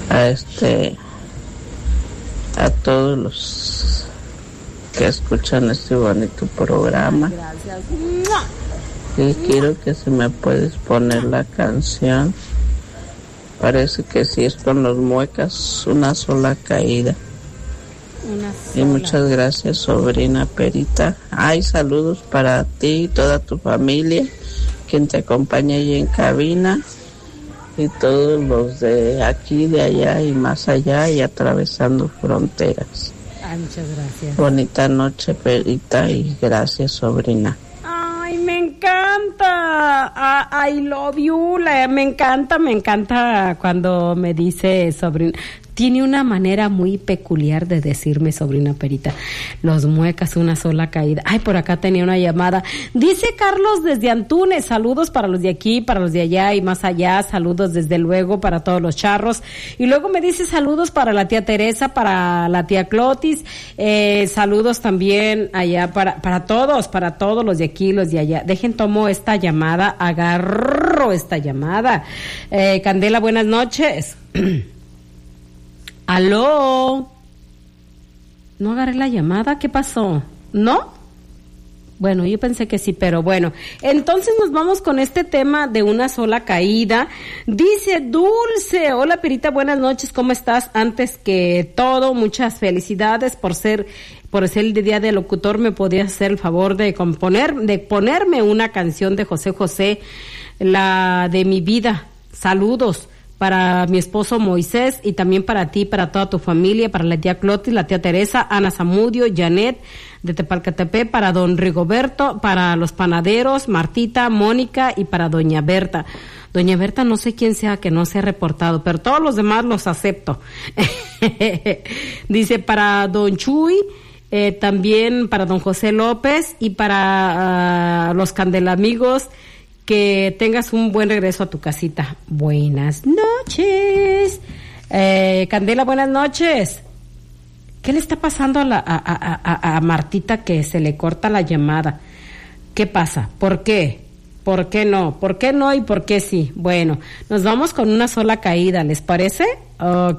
a todos los que escuchan este bonito programa. Gracias. Y quiero que si me puedes poner la canción, parece que sí es con los Muecas, Una Sola Caída. Y muchas gracias, sobrina Perita. Ay, saludos para ti y toda tu familia, quien te acompaña ahí en cabina, y todos los de aquí, de allá y más allá, y atravesando fronteras. Ay, muchas gracias. Bonita noche, Perita, y gracias, sobrina. Ay, me encanta. I love you. Me encanta cuando me dice sobrina. Tiene una manera muy peculiar de decirme, sobrina Perita. Los Muecas, Una Sola Caída. Ay, por acá tenía una llamada. Dice Carlos desde Antunes, saludos para los de aquí, para los de allá y más allá. Saludos desde luego para todos los charros. Y luego me dice saludos para la tía Teresa, para la tía Clotis. Saludos también allá para todos los de aquí, los de allá. Dejen, tomo esta llamada, agarro esta llamada. Candela, buenas noches. ¿Aló? ¿No agarré la llamada? ¿Qué pasó? ¿No? Bueno, yo pensé que sí, pero bueno. Entonces nos vamos con este tema de una sola caída. Dice Dulce, hola Perita, buenas noches, ¿cómo estás? Antes que todo, muchas felicidades por ser el día del locutor. ¿Me podías hacer el favor de ponerme una canción de José José, la de mi vida? Saludos para mi esposo Moisés y también para ti, para toda tu familia, para la tía Clotis, la tía Teresa, Ana Zamudio, Janet de Tepalcatepec, para don Rigoberto, para los panaderos, Martita, Mónica y para doña Berta. Doña Berta no sé quién sea que no se ha reportado, pero todos los demás los acepto. Dice para don Chuy, también para don José López y para los Candelamigos. Que tengas un buen regreso a tu casita. Buenas noches. Candela, buenas noches. ¿Qué le está pasando a Martita que se le corta la llamada? ¿Qué pasa? ¿Por qué? ¿Por qué no? ¿Por qué no y por qué sí? Bueno, nos vamos con Una Sola Caída, ¿les parece? Ok.